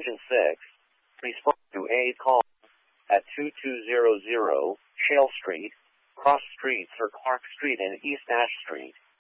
Attention 6. Respond to a call at 2200 Shale Street, Cross Street or Clark Street and East Ash Street.